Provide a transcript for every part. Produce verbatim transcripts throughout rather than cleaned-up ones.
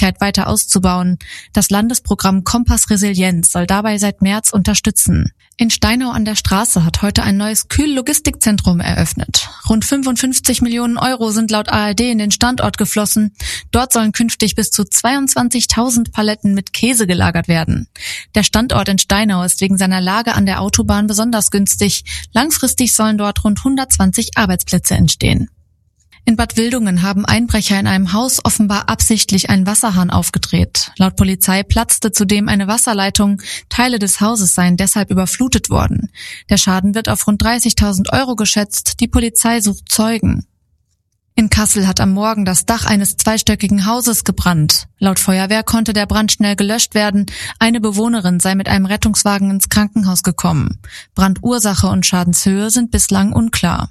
Fähigkeit weiter auszubauen. Das Landesprogramm Kompass Resilienz soll dabei seit März unterstützen. In Steinau an der Straße hat heute ein neues Kühl-Logistikzentrum eröffnet. Rund fünfundfünfzig Millionen Euro sind laut A R D in den Standort geflossen. Dort sollen künftig bis zu zweiundzwanzigtausend Paletten mit Käse gelagert werden. Der Standort in Steinau ist wegen seiner Lage an der Autobahn besonders günstig. Langfristig sollen dort rund hundertzwanzig Arbeitsplätze entstehen. In Bad Wildungen haben Einbrecher in einem Haus offenbar absichtlich einen Wasserhahn aufgedreht. Laut Polizei platzte zudem eine Wasserleitung. Teile des Hauses seien deshalb überflutet worden. Der Schaden wird auf rund dreißigtausend Euro geschätzt. Die Polizei sucht Zeugen. In Kassel hat am Morgen das Dach eines zweistöckigen Hauses gebrannt. Laut Feuerwehr konnte der Brand schnell gelöscht werden. Eine Bewohnerin sei mit einem Rettungswagen ins Krankenhaus gekommen. Brandursache und Schadenshöhe sind bislang unklar.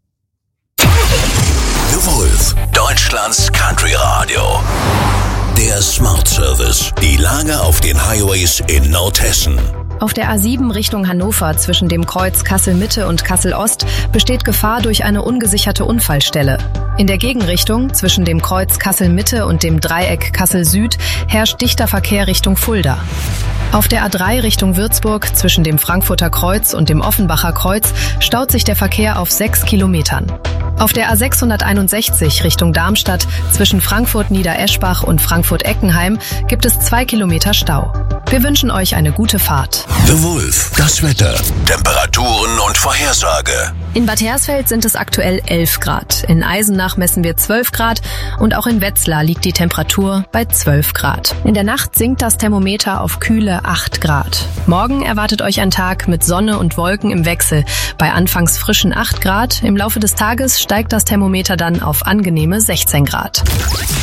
The Wolf, Deutschlands Country Radio. Der Smart Service. Die Lage auf den Highways in Nordhessen. Auf der A sieben Richtung Hannover zwischen dem Kreuz Kassel-Mitte und Kassel-Ost besteht Gefahr durch eine ungesicherte Unfallstelle. In der Gegenrichtung zwischen dem Kreuz Kassel-Mitte und dem Dreieck Kassel-Süd herrscht dichter Verkehr Richtung Fulda. Auf der A drei Richtung Würzburg zwischen dem Frankfurter Kreuz und dem Offenbacher Kreuz staut sich der Verkehr auf sechs Kilometern. Auf der A sechshunderteinundsechzig Richtung Darmstadt zwischen Frankfurt-Niedereschbach und Frankfurt-Eckenheim gibt es zwei Kilometer Stau. Wir wünschen euch eine gute Fahrt. The Wolf, das Wetter, Temperaturen und Vorhersage. In Bad Hersfeld sind es aktuell elf Grad. In Eisenach messen wir zwölf Grad und auch in Wetzlar liegt die Temperatur bei zwölf Grad. In der Nacht sinkt das Thermometer auf kühle acht Grad. Morgen erwartet euch ein Tag mit Sonne und Wolken im Wechsel. Bei anfangs frischen acht Grad, im Laufe des Tages steigt das Thermometer dann auf angenehme sechzehn Grad.